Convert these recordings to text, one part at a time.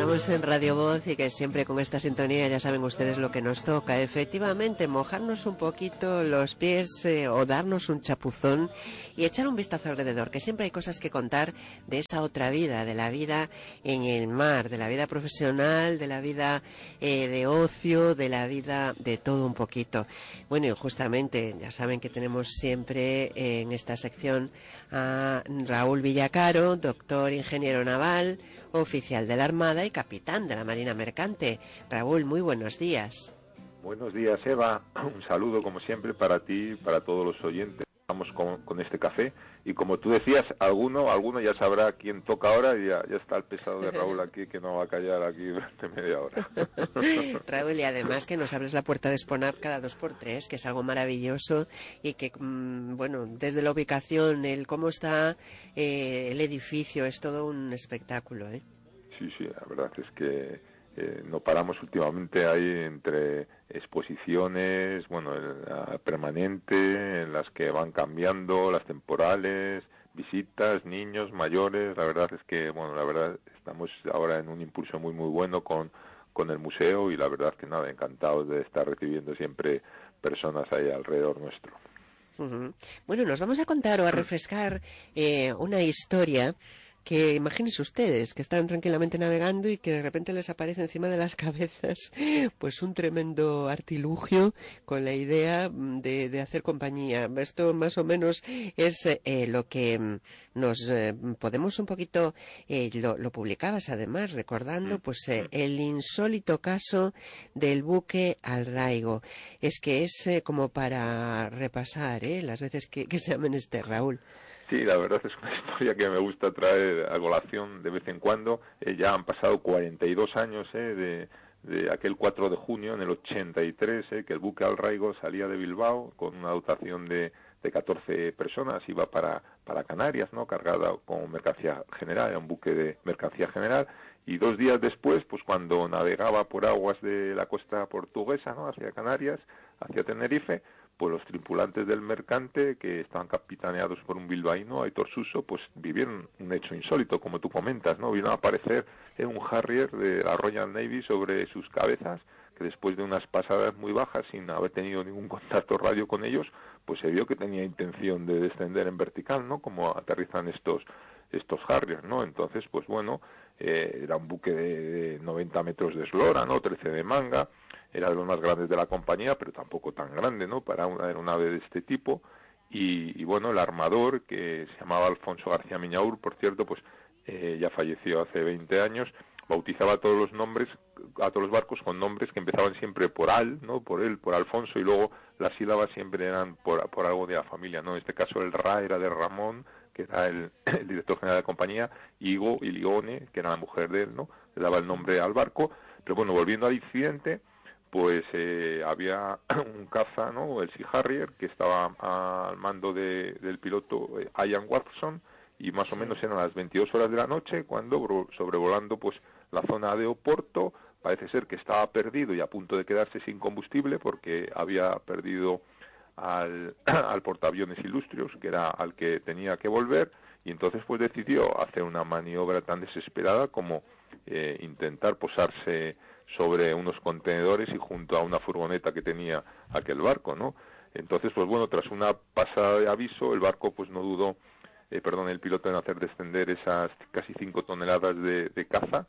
estamos en Radio Voz y que siempre con esta sintonía ya saben ustedes lo que nos toca. Efectivamente, mojarnos un poquito los pies o darnos un chapuzón y echar un vistazo alrededor, que siempre hay cosas que contar de esa otra vida, de la vida en el mar, de la vida profesional, de la vida de ocio, de la vida de todo un poquito. Bueno, y justamente ya saben que tenemos siempre en esta sección a Raúl Villacaro, doctor ingeniero naval, oficial de la Armada y capitán de la Marina Mercante. Raúl, muy buenos días. Buenos días, Eva. Un saludo, como siempre, para ti y para todos los oyentes. Vamos con este café. Y como tú decías, alguno ya sabrá quién toca ahora y ya está el pesado de Raúl aquí, que no va a callar aquí durante media hora. Raúl, y además que nos abres la puerta de Sponap cada 2x3, que es algo maravilloso y que, bueno, desde la ubicación, el cómo está el edificio, es todo un espectáculo, ¿eh? Sí, la verdad es que no paramos últimamente ahí entre exposiciones, bueno, la permanente, en las que van cambiando las temporales, visitas, niños, mayores. La verdad es que, bueno, la verdad estamos ahora en un impulso muy bueno con el museo y la verdad que nada, encantados de estar recibiendo siempre personas ahí alrededor nuestro. Uh-huh. Bueno, nos vamos a contar o a refrescar una historia que imagínense ustedes que están tranquilamente navegando y que de repente les aparece encima de las cabezas pues un tremendo artilugio con la idea de hacer compañía. Esto más o menos es lo que nos podemos un poquito, lo publicabas además recordando pues el insólito caso del buque Al-Raigo. Es que es como para repasar las veces que se llamen Raúl. Sí, la verdad es una historia que me gusta traer a colación de vez en cuando. Ya han pasado 42 años de aquel 4 de junio en el 83, que el buque Al-Raigo salía de Bilbao con una dotación de 14 personas, iba para Canarias, ¿no? Cargada con mercancía general, era un buque de mercancía general, y 2 días después, pues cuando navegaba por aguas de la costa portuguesa, ¿no? Hacia Canarias, hacia Tenerife, pues los tripulantes del mercante, que estaban capitaneados por un bilbaíno, Aitor Suso, pues vivieron un hecho insólito, como tú comentas, ¿no? Vieron aparecer un Harrier de la Royal Navy sobre sus cabezas, que después de unas pasadas muy bajas, sin haber tenido ningún contacto radio con ellos, pues se vio que tenía intención de descender en vertical, ¿no? Como aterrizan estos Harriers, ¿no? Entonces, pues bueno, era un buque de 90 metros de eslora, ¿no? 13 de manga, era de los más grandes de la compañía, pero tampoco tan grande, ¿no? Para una aeronave de este tipo. Y bueno, el armador, que se llamaba Alfonso García Miñaur, por cierto, pues ya falleció hace 20 años, bautizaba todos los nombres, a todos los barcos con nombres que empezaban siempre por Al, ¿no? Por él, por Alfonso, y luego las sílabas siempre eran por algo de la familia, ¿no? En este caso el Ra era de Ramón, que era el director general de la compañía, Igo y Lione, que era la mujer de él, ¿no? Le daba el nombre al barco. Pero bueno, volviendo al incidente, pues había un caza, ¿no? El Sea Harrier, que estaba al mando del piloto Ian Watson, y más o menos eran las 22 horas de la noche cuando, sobrevolando pues la zona de Oporto, parece ser que estaba perdido y a punto de quedarse sin combustible porque había perdido al portaaviones Illustrious, que era al que tenía que volver, y entonces pues decidió hacer una maniobra tan desesperada como intentar posarse sobre unos contenedores y junto a una furgoneta que tenía aquel barco, ¿no? Entonces, pues bueno, tras una pasada de aviso, el barco pues no dudó, el piloto en hacer descender esas casi 5 toneladas de caza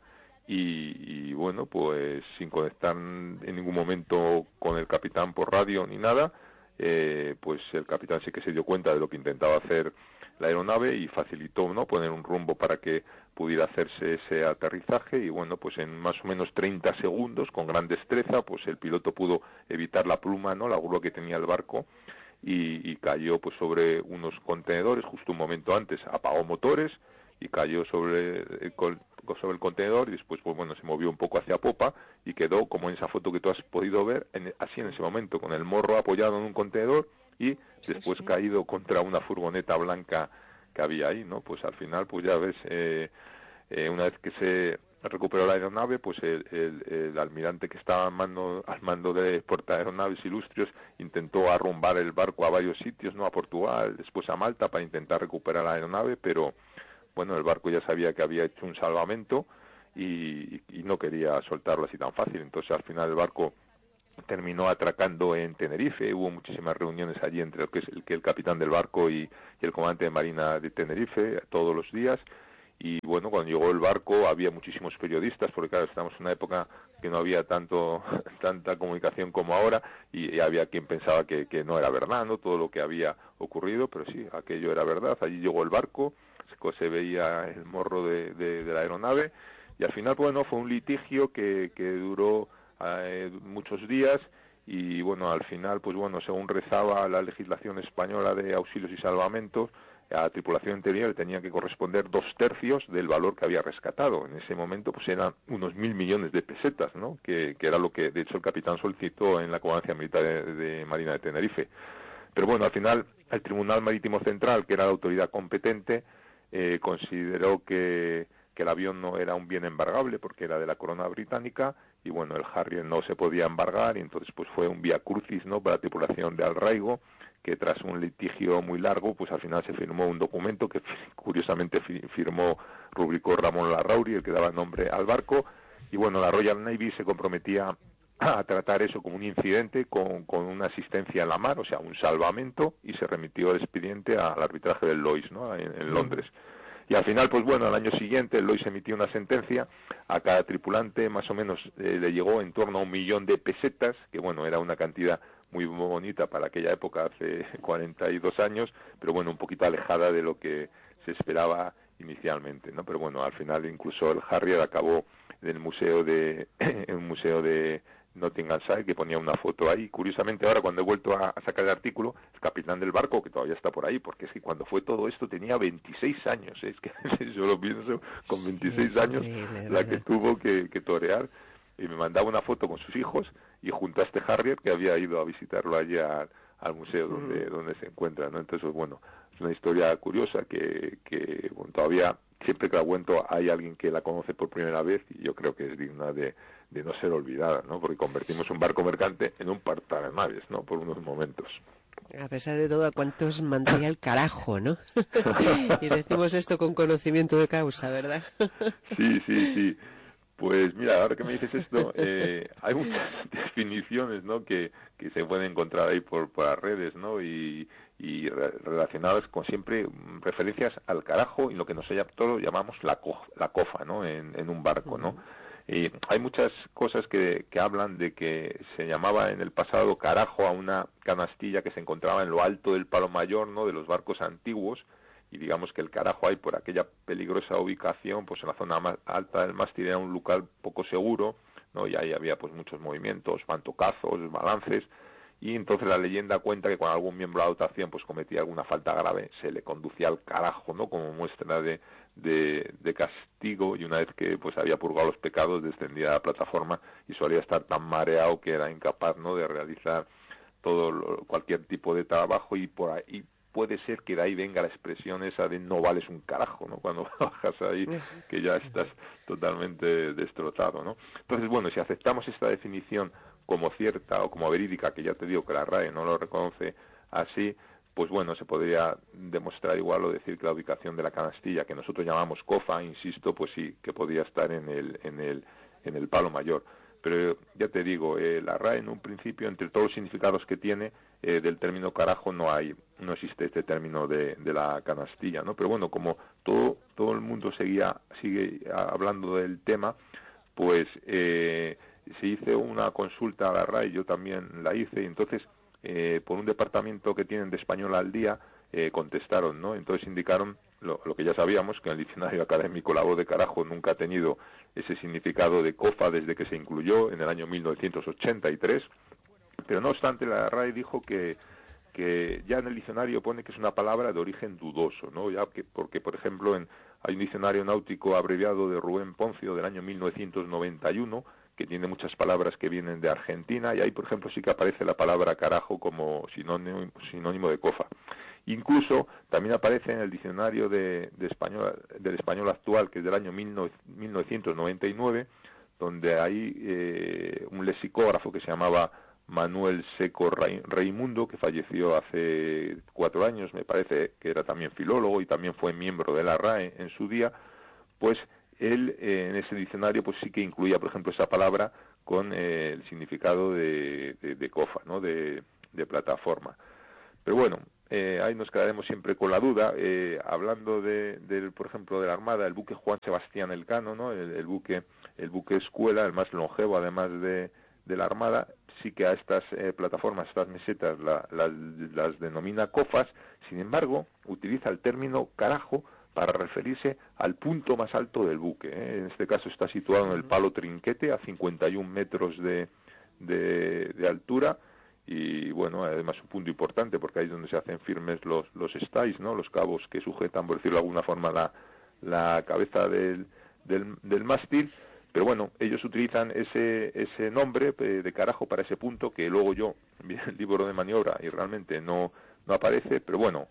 y bueno, pues sin conectar en ningún momento con el capitán por radio ni nada, pues el capitán sí que se dio cuenta de lo que intentaba hacer la aeronave y facilitó, ¿no?, poner un rumbo para que pudiera hacerse ese aterrizaje y bueno, pues en más o menos 30 segundos, con gran destreza, pues el piloto pudo evitar la pluma, ¿no?, la grúa que tenía el barco y cayó pues sobre unos contenedores. Justo un momento antes apagó motores y cayó sobre el contenedor y después pues bueno, se movió un poco hacia popa y quedó como en esa foto que tú has podido ver, así en ese momento, con el morro apoyado en un contenedor y después caído contra una furgoneta blanca que había ahí, ¿no? Pues al final, pues ya ves, una vez que se recuperó la aeronave, pues el almirante que estaba al mando de portaaeronaves Illustrious intentó arrumbar el barco a varios sitios, ¿no?, a Portugal, después a Malta, para intentar recuperar la aeronave, pero bueno, el barco ya sabía que había hecho un salvamento y no quería soltarlo así tan fácil. Entonces al final el barco terminó atracando en Tenerife. Hubo muchísimas reuniones allí entre el capitán del barco y el comandante de Marina de Tenerife todos los días. Y bueno, cuando llegó el barco había muchísimos periodistas, porque claro, estamos en una época que no había tanta comunicación como ahora, y había quien pensaba que no era verdad, ¿no? Todo lo que había ocurrido, pero sí, aquello era verdad. Allí llegó el barco, se veía el morro de la aeronave, y al final, bueno, fue un litigio que duró muchos días, y bueno, al final, pues bueno, según rezaba la legislación española de auxilios y salvamentos, a la tripulación interior le tenía que corresponder 2/3 del valor que había rescatado. En ese momento pues eran unos 1.000 millones de pesetas, ¿no? Que era lo que de hecho el capitán solicitó en la Comandancia Militar de Marina de Tenerife. Pero bueno, al final el Tribunal Marítimo Central, que era la autoridad competente, consideró que el avión no era un bien embargable porque era de la corona británica, y bueno, el Harrier no se podía embargar, y entonces pues fue un vía crucis, ¿no?, para la tripulación de Al Raigo, que tras un litigio muy largo, pues al final se firmó un documento que curiosamente rubricó Ramón Larrauri, el que daba nombre al barco, y bueno, la Royal Navy se comprometía a tratar eso como un incidente con una asistencia en la mar, o sea, un salvamento, y se remitió el expediente al arbitraje del Lloyd's, ¿no?, en Londres. Y al final, pues bueno, al año siguiente el Lloyd's emitió una sentencia, a cada tripulante más o menos le llegó en torno a 1 millón de pesetas, que bueno, era una cantidad muy bonita para aquella época, hace 42 años, pero bueno, un poquito alejada de lo que se esperaba inicialmente, ¿no? Pero bueno, al final incluso el Harrier acabó en el museo de Nottinghamshire, que ponía una foto ahí. Curiosamente ahora, cuando he vuelto a sacar el artículo, el capitán del barco, que todavía está por ahí, porque es que cuando fue todo esto tenía 26 años, es que yo lo pienso, con 26 años, la que tuvo que torear, y me mandaba una foto con sus hijos, y junto a este Harrier, que había ido a visitarlo allá al museo donde se encuentra, ¿no? Entonces, bueno, es una historia curiosa que bueno, todavía, siempre que la cuento, hay alguien que la conoce por primera vez, y yo creo que es digna de no ser olvidada, ¿no? Porque convertimos un barco mercante en un naves, ¿no?, por unos momentos. A pesar de todo, ¿a cuántos mandaría el carajo, no? Y decimos esto con conocimiento de causa, ¿verdad? Sí. Pues mira, ahora que me dices esto, hay muchas definiciones, ¿no?, que se pueden encontrar ahí por las redes, ¿no?, y relacionadas con siempre referencias al carajo y lo que nosotros llamamos la cofa, ¿no?, en un barco, ¿no? Y hay muchas cosas que hablan de que se llamaba en el pasado carajo a una canastilla que se encontraba en lo alto del palo mayor, ¿no?, de los barcos antiguos, y digamos que el carajo ahí, por aquella peligrosa ubicación, pues en la zona más alta del mástil, era un lugar poco seguro, ¿no?, y ahí había pues muchos movimientos, mantocazos, balances, y entonces la leyenda cuenta que cuando algún miembro de la dotación pues cometía alguna falta grave, se le conducía al carajo, ¿no?, como muestra de castigo, y una vez que pues había purgado los pecados, descendía a la plataforma y solía estar tan mareado que era incapaz, ¿no?, de realizar cualquier tipo de trabajo, y por ahí puede ser que de ahí venga la expresión esa de no vales un carajo, ¿no?, cuando bajas ahí, que ya estás totalmente destrozado, ¿no? Entonces, bueno, si aceptamos esta definición como cierta o como verídica, que ya te digo que la RAE no lo reconoce así, pues bueno, se podría demostrar igual o decir que la ubicación de la canastilla, que nosotros llamamos cofa, insisto, pues sí, que podía estar en el palo mayor. Pero ya te digo, la RAE en un principio, entre todos los significados que tiene, del término carajo no existe este término de la canastilla, ¿no? Pero bueno, como todo el mundo sigue hablando del tema, pues se hizo una consulta a la RAE, yo también la hice, y entonces por un departamento que tienen de Español al Día, contestaron, ¿no? Entonces indicaron lo que ya sabíamos, que en el diccionario académico la voz de carajo nunca ha tenido ese significado de cofa desde que se incluyó en el año 1983, pero no obstante la RAE dijo que ya en el diccionario pone que es una palabra de origen dudoso, ¿no? Ya porque, por ejemplo, hay un diccionario náutico abreviado de Rubén Poncio del año 1991, que tiene muchas palabras que vienen de Argentina, y ahí, por ejemplo, sí que aparece la palabra carajo como sinónimo de cofa. Incluso también aparece en el diccionario del español actual, que es del año 1999, donde hay un lexicógrafo que se llamaba Manuel Seco Reimundo, que falleció hace 4 años, me parece, que era también filólogo y también fue miembro de la RAE en su día, pues él en ese diccionario pues sí que incluía, por ejemplo, esa palabra con el significado de cofa, ¿no? De plataforma. Pero bueno, ahí nos quedaremos siempre con la duda. Hablando por ejemplo, de la Armada, el buque Juan Sebastián Elcano, ¿no? El buque escuela, el más longevo además de la Armada, sí que a estas plataformas, estas mesetas, las denomina cofas. Sin embargo, utiliza el término carajo para referirse al punto más alto del buque. En este caso está situado en el palo trinquete, a 51 metros de altura, y bueno, además un punto importante porque ahí es donde se hacen firmes los stays, ¿no? Los cabos que sujetan, por decirlo de alguna forma, la cabeza del mástil. Pero bueno, ellos utilizan ese nombre de carajo para ese punto, que luego yo vi el libro de maniobra y realmente no aparece, pero bueno,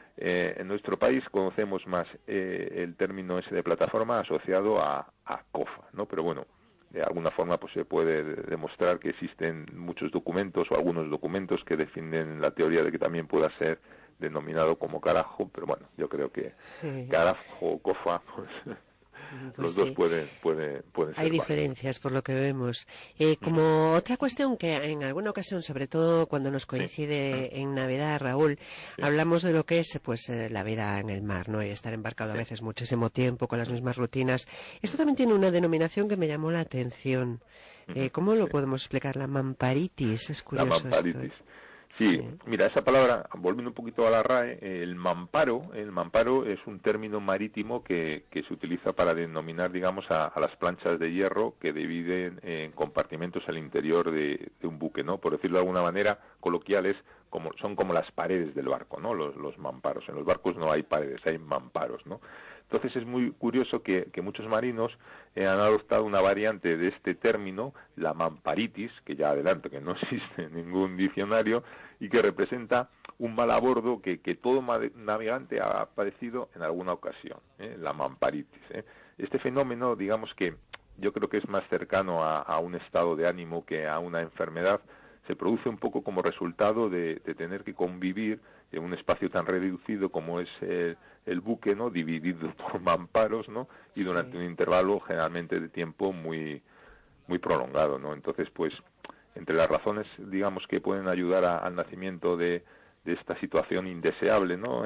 en nuestro país conocemos más el término ese de plataforma asociado a cofa, ¿no? Pero bueno, de alguna forma pues se puede demostrar que existen muchos documentos o algunos documentos que defienden la teoría de que también pueda ser denominado como carajo, pero bueno, yo creo que carajo o cofa, pues los dos sí. pueden ser Hay diferencias por lo que vemos. Como otra cuestión que en alguna ocasión, sobre todo cuando nos coincide en Navidad, Raúl, hablamos de lo que es pues la vida en el mar, ¿no? Y estar embarcado a veces muchísimo tiempo con las mismas rutinas. Esto también tiene una denominación que me llamó la atención. ¿Cómo lo podemos explicar? La mamparitis, es curioso. La mamparitis. Sí, mira, esa palabra, volviendo un poquito a la RAE, el mamparo es un término marítimo que se utiliza para denominar, digamos, a las planchas de hierro que dividen en compartimentos el interior de un buque, ¿no? Por decirlo de alguna manera coloquial, son como las paredes del barco, ¿no? Los mamparos. En los barcos no hay paredes, hay mamparos, ¿no? Entonces es muy curioso que muchos marinos han adoptado una variante de este término, la mamparitis, que ya adelanto que no existe en ningún diccionario, y que representa un mal a bordo que todo navegante ha padecido en alguna ocasión, la mamparitis. Este fenómeno, digamos que yo creo que es más cercano a un estado de ánimo que a una enfermedad. Se produce un poco como resultado de tener que convivir en un espacio tan reducido como es el buque, ¿no? Dividido por mamparos, ¿no? Y durante un intervalo generalmente de tiempo muy prolongado, ¿no? Entonces, pues, entre las razones, digamos, que pueden ayudar al nacimiento de esta situación indeseable, ¿no?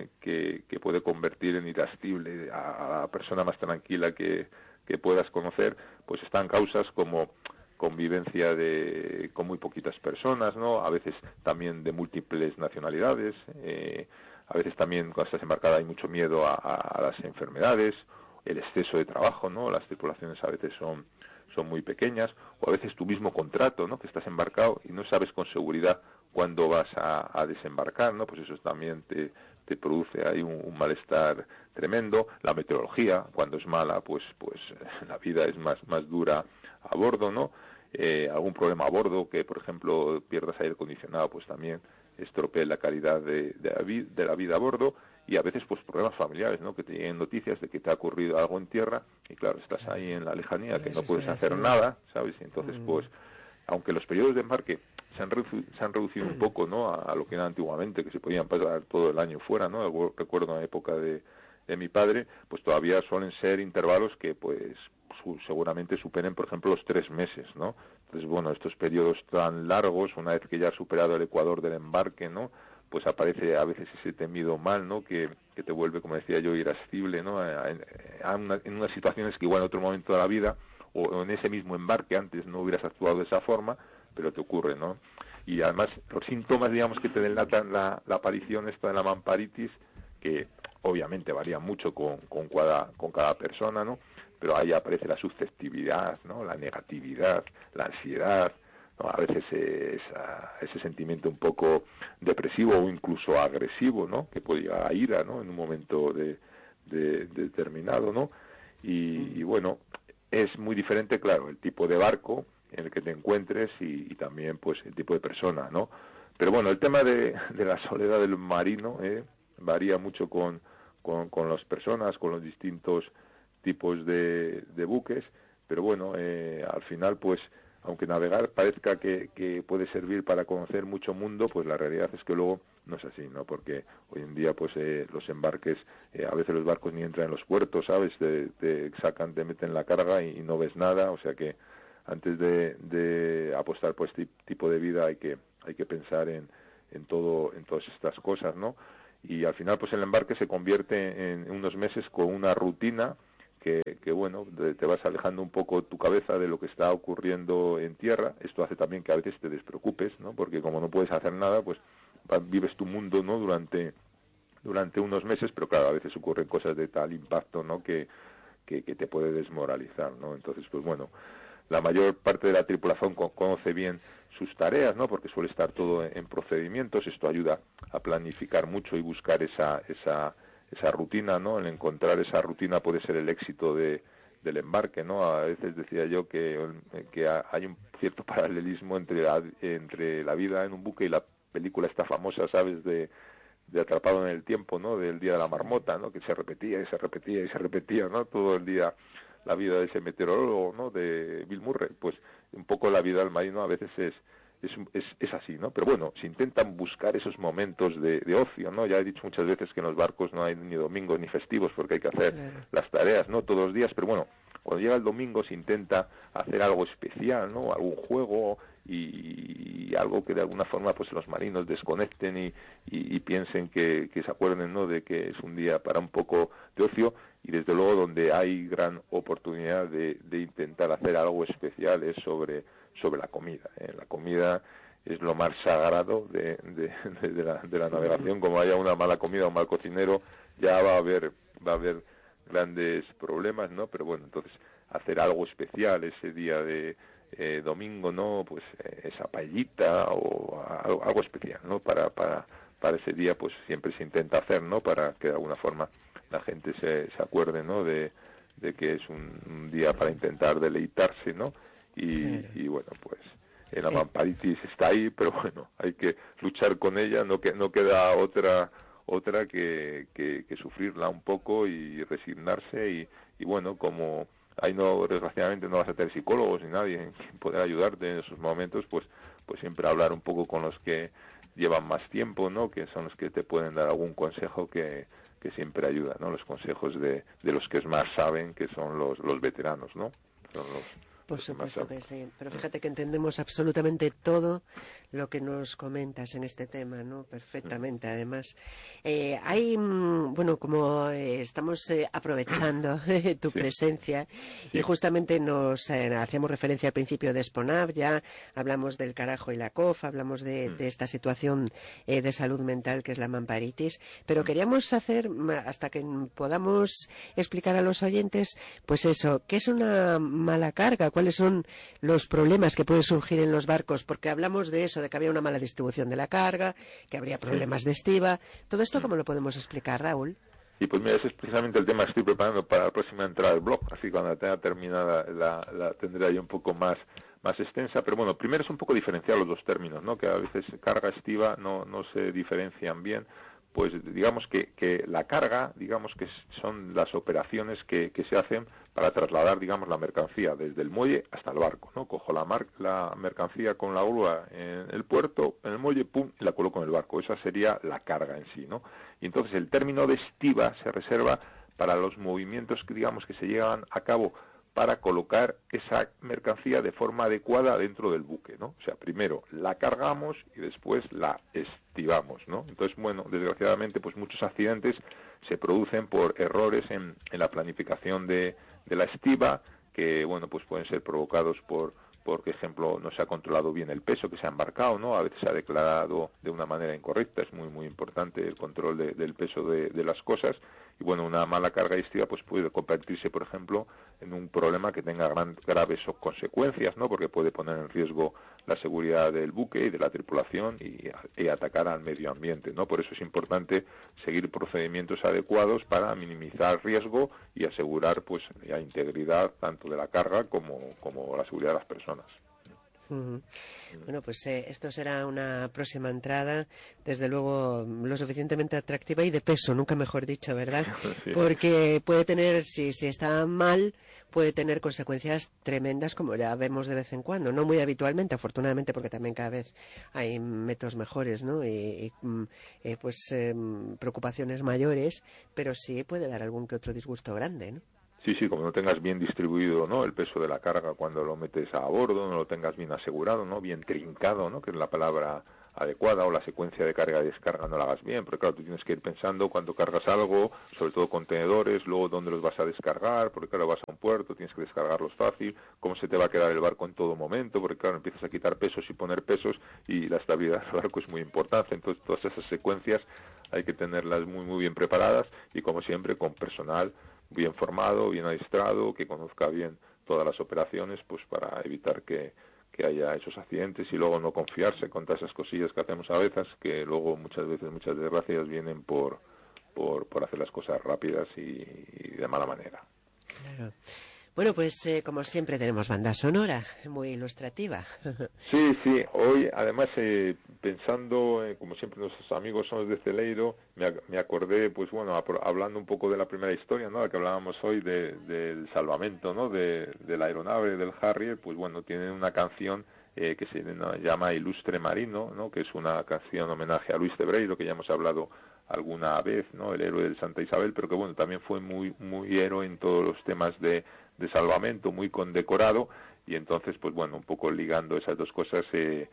Que puede convertir en irascible a la persona más tranquila que puedas conocer, pues están causas como convivencia con muy poquitas personas, ¿no? A veces también de múltiples nacionalidades, a veces también cuando estás embarcada hay mucho miedo a las enfermedades, el exceso de trabajo, ¿no? Las tripulaciones a veces son muy pequeñas, o a veces tu mismo contrato, ¿no? Que estás embarcado y no sabes con seguridad cuándo vas a desembarcar, ¿no? Pues eso también te produce ahí un malestar tremendo. La meteorología, cuando es mala, pues la vida es más dura a bordo, ¿no? Algún problema a bordo, que por ejemplo pierdas aire acondicionado, pues también estropee la calidad de la vida a bordo. Y a veces pues problemas familiares, ¿no? Que te lleguen noticias de que te ha ocurrido algo en tierra y claro, estás ahí en la lejanía que no puedes hacer nada, ¿sabes? Y entonces pues, aunque los periodos de embarque se han reducido un poco, ¿no? A lo que era antiguamente, que se podían pasar todo el año fuera, ¿no? Recuerdo en la época de mi padre, pues todavía suelen ser intervalos que pues seguramente superen, por ejemplo, los 3 meses, ¿no? Entonces, bueno, estos periodos tan largos, una vez que ya has superado el ecuador del embarque, ¿no? Pues aparece a veces ese temido mal, ¿no? Que te vuelve, como decía yo, irascible, ¿no? En unas situaciones que igual en otro momento de la vida, o en ese mismo embarque antes no hubieras actuado de esa forma, pero te ocurre, ¿no? Y además los síntomas, digamos, que te delatan la aparición esta de la mamparitis, que obviamente varía mucho con cada persona, ¿no? Pero ahí aparece la susceptibilidad, ¿no? La negatividad, la ansiedad, ¿no? A veces ese sentimiento un poco depresivo o incluso agresivo, ¿no? Que puede llegar a ira, ¿no? En un momento determinado, ¿no? Y bueno, es muy diferente, claro, el tipo de barco en el que te encuentres y también, pues, el tipo de persona, ¿no? Pero bueno, el tema de la soledad del marino varía mucho con las personas, con los distintos tipos de buques, pero bueno, al final, pues, aunque navegar parezca que puede servir para conocer mucho mundo, pues la realidad es que luego no es así, ¿no? Porque hoy en día, pues los embarques, a veces los barcos ni entran en los puertos, ¿sabes? Te sacan, te meten la carga y no ves nada, o sea que antes de apostar por este tipo de vida hay que pensar en todas estas cosas, ¿no? Y al final, pues el embarque se convierte en unos meses con una rutina que bueno, te vas alejando un poco tu cabeza de lo que está ocurriendo en tierra. Esto hace también que a veces te despreocupes, ¿no? Porque como no puedes hacer nada, pues vives tu mundo, ¿no? Durante unos meses, pero claro, a veces ocurren cosas de tal impacto, ¿no? Que te puede desmoralizar, ¿no? Entonces, pues bueno, la mayor parte de la tripulación conoce bien sus tareas, ¿no? Porque suele estar todo en procedimientos. Esto ayuda a planificar mucho y buscar esa rutina, ¿no? El encontrar esa rutina puede ser el éxito del embarque, ¿no? A veces decía yo que hay un cierto paralelismo entre la vida en un buque y la película esta famosa, ¿sabes?, de Atrapado en el Tiempo, ¿no? Del Día de la Marmota, ¿no? Que se repetía y se repetía y se repetía, ¿no? Todo el día la vida de ese meteorólogo, ¿no? De Bill Murray. Pues un poco la vida del marino a veces es así, ¿no? Pero bueno, se intentan buscar esos momentos de ocio, ¿no? Ya he dicho muchas veces que en los barcos no hay ni domingos ni festivos porque hay que hacer las tareas, ¿no? Todos los días, pero bueno, cuando llega el domingo se intenta hacer algo especial, ¿no? Algún juego y algo que de alguna forma pues los marinos desconecten y piensen que se acuerden, ¿no? De que es un día para un poco de ocio, y desde luego donde hay gran oportunidad de intentar hacer algo especial es sobre la comida, ¿eh? La comida es lo más sagrado de la navegación. Como haya una mala comida o un mal cocinero, ya va a haber grandes problemas, ¿no? Pero bueno, entonces hacer algo especial ese día de domingo, ¿no? Pues esa paellita o algo especial, ¿no? Para ese día, pues siempre se intenta hacer, ¿no? Para que de alguna forma la gente se acuerde, ¿no? De que es un día para intentar deleitarse, ¿no? Y bueno, pues la mamparitis está ahí, pero bueno, hay que luchar con ella, no queda otra que sufrirla un poco y resignarse y bueno, como ahí no, desgraciadamente no vas a tener psicólogos ni nadie en quien poder ayudarte en esos momentos, pues siempre hablar un poco con los que llevan más tiempo, ¿no? Que son los que te pueden dar algún consejo que siempre ayuda, ¿no? Los consejos de los que más saben, que son los veteranos, ¿no? Son Por supuesto que sí, pero fíjate que entendemos absolutamente todo lo que nos comentas en este tema, ¿no? Perfectamente, además. Bueno, como estamos aprovechando tu presencia y justamente nos hacíamos referencia al principio de Esponav, ya hablamos del carajo y la cof, hablamos de esta situación de salud mental que es la mamparitis, pero queríamos hacer, hasta que podamos explicar a los oyentes, pues eso, ¿qué es una mala carga? ¿Cuáles son los problemas que pueden surgir en los barcos? Porque hablamos de eso, de que había una mala distribución de la carga, que habría problemas de estiba. ¿Todo esto cómo lo podemos explicar, Raúl? Y pues mira, ese es precisamente el tema que estoy preparando para la próxima entrada del blog, así cuando la tenga terminada la tendré yo un poco más extensa, pero bueno, primero es un poco diferenciar los dos términos, ¿no? Que a veces carga, estiva no se diferencian bien. Pues digamos que la carga, digamos que son las operaciones que se hacen para trasladar, digamos, la mercancía desde el muelle hasta el barco, ¿no? Cojo la mercancía con la grúa en el puerto, en el muelle, pum, y la coloco en el barco. Esa sería la carga en sí, ¿no? Y entonces el término de estiva se reserva para los movimientos que, digamos, que se llevan a cabo para colocar esa mercancía de forma adecuada dentro del buque, ¿no? O sea, primero la cargamos y después la estivamos, ¿no? Entonces, bueno, desgraciadamente, pues muchos accidentes se producen por errores en la planificación de la estiva, que, bueno, pues pueden ser provocados por ejemplo, no se ha controlado bien el peso que se ha embarcado, ¿no? A veces se ha declarado de una manera incorrecta. Es muy, muy importante el control del peso de las cosas. Y bueno, una mala carga estiva pues puede convertirse, por ejemplo, en un problema que tenga graves consecuencias, ¿no? Porque puede poner en riesgo la seguridad del buque y de la tripulación y atacar al medio ambiente, ¿no? Por eso es importante seguir procedimientos adecuados para minimizar riesgo y asegurar pues la integridad tanto de la carga como la seguridad de las personas. Bueno, pues esto será una próxima entrada, desde luego lo suficientemente atractiva y de peso, nunca mejor dicho, ¿verdad? Sí. Porque puede tener, si está mal, puede tener consecuencias tremendas, como ya vemos de vez en cuando, no muy habitualmente, afortunadamente, porque también cada vez hay métodos mejores, ¿no? Preocupaciones mayores, pero sí puede dar algún que otro disgusto grande, ¿no? Sí, como no tengas bien distribuido, ¿no?, el peso de la carga cuando lo metes a bordo, no lo tengas bien asegurado, ¿no?, bien trincado, ¿no?, que es la palabra adecuada, o la secuencia de carga y descarga no la hagas bien, porque claro, tú tienes que ir pensando cuando cargas algo, sobre todo contenedores, luego dónde los vas a descargar, porque claro, vas a un puerto, tienes que descargarlos fácil, cómo se te va a quedar el barco en todo momento, porque claro, empiezas a quitar pesos y poner pesos, y la estabilidad del barco es muy importante, entonces todas esas secuencias hay que tenerlas muy bien preparadas, y como siempre con personal bien formado, bien adiestrado, que conozca bien todas las operaciones, pues para evitar que haya esos accidentes y luego no confiarse con todas esas cosillas que hacemos a veces, que luego muchas desgracias vienen por hacer las cosas rápidas y de mala manera. Claro. Bueno, pues como siempre tenemos banda sonora, muy ilustrativa. Sí, hoy además pensando, como siempre nuestros amigos son de Celeiro, me acordé, pues bueno, hablando un poco de la primera historia, ¿no?, la que hablábamos hoy del salvamento, ¿no?, de la aeronave del Harrier, pues bueno, tienen una canción que se llama Ilustre Marino, ¿no?, que es una canción homenaje a Luis de Breiro, que ya hemos hablado alguna vez, ¿no?, el héroe de Santa Isabel, pero que bueno, también fue muy héroe en todos los temas de salvamento, muy condecorado, y entonces, pues bueno, un poco ligando esas dos cosas,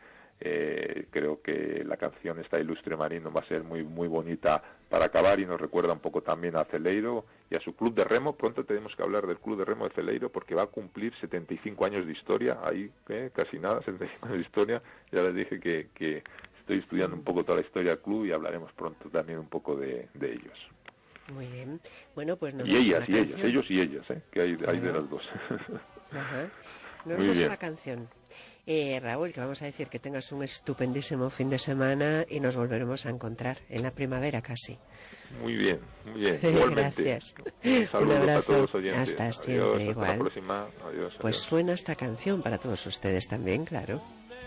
creo que la canción esta Ilustre Marino va a ser muy bonita para acabar, y nos recuerda un poco también a Celeiro y a su club de remo. Pronto tenemos que hablar del club de remo de Celeiro, porque va a cumplir 75 años de historia, ahí casi nada, 75 años de historia. Ya les dije que estoy estudiando un poco toda la historia del club, y hablaremos pronto también un poco de ellos. Muy bien. Bueno, pues nos ellos y ellas, que hay de las dos. Ajá. Nos vamos a la canción. Raúl, que vamos a decir que tengas un estupendísimo fin de semana y nos volveremos a encontrar en la primavera casi. Muy bien. Igualmente. Gracias. Un abrazo. A todos los oyentes. Hasta siempre. Adiós, igual. Hasta la próxima. Adiós. Pues suena esta canción para todos ustedes también, claro.